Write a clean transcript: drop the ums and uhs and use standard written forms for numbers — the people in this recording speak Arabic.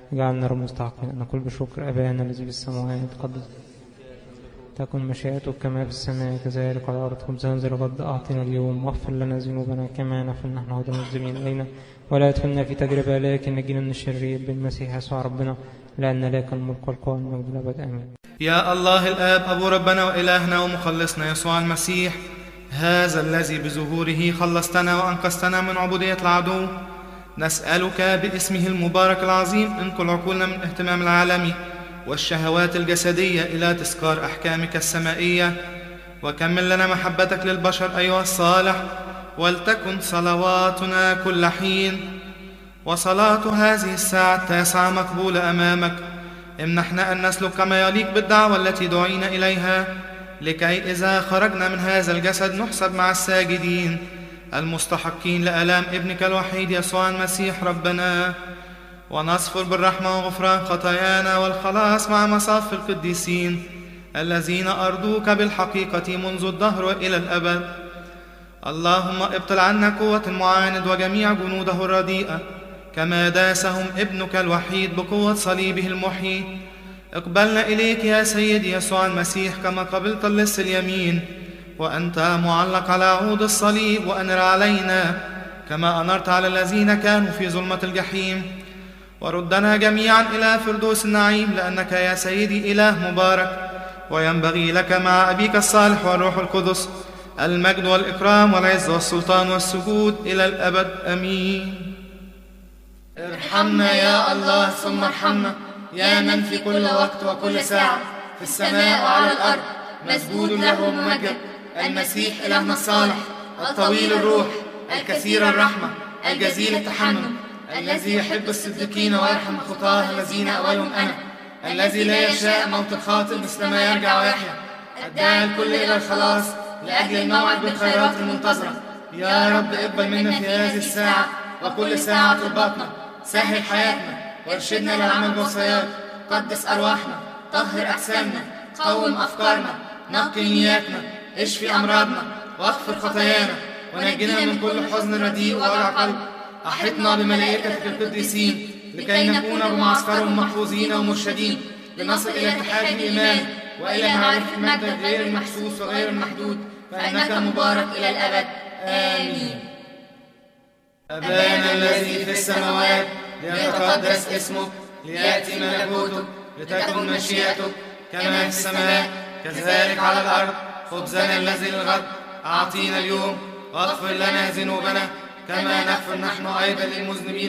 اجعلنا مستحقين أن نقول بشكر أبانا الذي في السماوات قدس تكن مشيئتك كما في السماء كذلك على الأرض. خبزنا الغد أعطنا اليوم، واغفر لنا ذنوبنا كما نغفر نحن أيضا المذنبين إلينا، ولا تدخلنا في تجربة لكن نجينا من الشرير بالمسيح يسوع ربنا، لأن لك الملك والقوة والمجد الأبد آمين. يا الله الآب أبو ربنا وإلهنا ومخلصنا يسوع المسيح، هذا الذي بظهوره خلصتنا وأنقذتنا من عبودية العدو، نسألك باسمه المبارك العظيم انقل عقولنا من اهتمام العالمي والشهوات الجسدية إلى تذكار أحكامك السمائية، وكمل لنا محبتك للبشر أيها الصالح، ولتكن صلواتنا كل حين وصلاة هذه الساعة 9 مقبولة أمامك. امنحنا أن نسلك كما يليق بالدعوة التي دعينا إليها، لكي إذا خرجنا من هذا الجسد نحسب مع الساجدين المستحقين لآلام ابنك الوحيد يسوع المسيح ربنا، ونصفر بالرحمة وغفران خطايانا والخلاص مع مصاف القديسين الذين أرضوك بالحقيقة منذ الدهر وإلى الأبد. اللهم ابطل عنا قوة المعاند وجميع جنوده الرديئة، كما داسهم ابنك الوحيد بقوة صليبه المحيي. اقبلنا إليك يا سيدي يسوع المسيح كما قبلت اللص اليمين وأنت معلق على عود الصليب، وأنر علينا كما أنرت على الذين كانوا في ظلمة الجحيم، وردنا جميعا إلى فردوس النعيم، لأنك يا سيدي إله مبارك، وينبغي لك مع أبيك الصالح والروح القدس المجد والإكرام والعز والسلطان والسجود إلى الأبد آمين. ارحمنا يا الله ثم ارحمنا، يا من في كل وقت وكل ساعة في السماء وعلى الأرض مسجود له وممجد، المسيح إلهنا الصالح الطويل الروح الكثير الرحمة الجزيل التحمل، الذي يحب الصديقين ويرحم الخطاة الذين أولهم أنا، الذي لا يشاء موت الخاطئ مثل ما يرجع ويحيا، الداعي الكل إلى الخلاص لأجل الموعد بالخيرات المنتظرة. يا رب اقبل منا في هذه الساعة وكل ساعة طلباتنا، سهل حياتنا وارشدنا للعمل بوصاياك، قدس أرواحنا، طهر أجسامنا، قوم أفكارنا، نقي نياتنا، اشفي أمراضنا واغفر خطايانا، ونجنا من كل حزن رديء ووجع قلب. أحطنا بملائكتك القديسين لكي نكون بمعسكرهم محفوظين ومرشدين، لنصل إلى اتحاد الإيمان وإلى معرفة مجدك غير المحسوس وغير المحدود، فإنك مبارك إلى الأبد آمين. أبانا الذي في السماوات ليتقدس اسمك، ليأتي ملكوتك، لتكن مشيئتك كما في السماء كذلك على الأرض. خبزنا الذي للغد أعطينا اليوم، واغفر لنا ذنوبنا كما نغفر نحن أيضا للمذنبين